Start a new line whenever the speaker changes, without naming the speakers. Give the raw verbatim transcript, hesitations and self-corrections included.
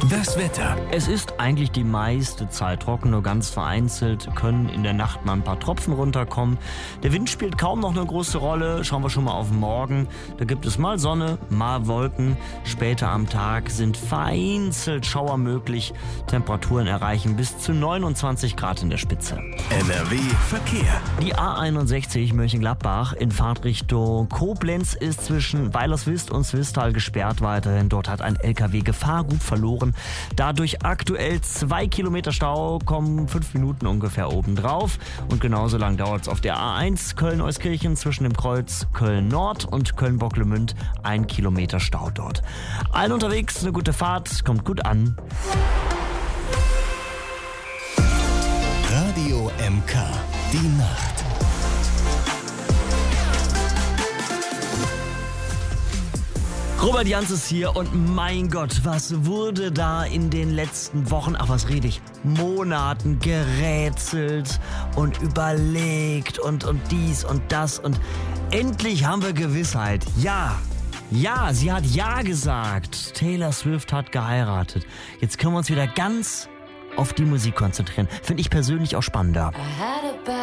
Das Wetter.
Es ist eigentlich die meiste Zeit trocken, nur ganz vereinzelt können in der Nacht mal ein paar Tropfen runterkommen. Der Wind spielt kaum noch eine große Rolle. Schauen wir schon mal auf morgen. Da gibt es mal Sonne, mal Wolken. Später am Tag sind vereinzelt Schauer möglich. Temperaturen erreichen bis zu neunundzwanzig Grad in der Spitze.
N R W Verkehr.
Die A einundsechzig Mönchengladbach in Fahrtrichtung Koblenz ist zwischen Weilerswist und Swisttal gesperrt weiterhin. Dort hat ein L K W Gefahrgut verloren. Dadurch aktuell zwei Kilometer Stau, kommen fünf Minuten ungefähr obendrauf. Und genauso lang dauert es auf der A eins Köln-Euskirchen zwischen dem Kreuz Köln-Nord und Köln-Bocklemünd. Ein Kilometer Stau dort. Allen unterwegs eine gute Fahrt, kommt gut an.
Radio M K, die Nacht.
Robert Jans ist hier und mein Gott, was wurde da in den letzten Wochen, ach was rede ich, Monaten gerätselt und überlegt und, und dies und das und endlich haben wir Gewissheit. Ja, ja, sie hat Ja gesagt. Taylor Swift hat geheiratet. Jetzt können wir uns wieder ganz auf die Musik konzentrieren. Finde ich persönlich auch spannender.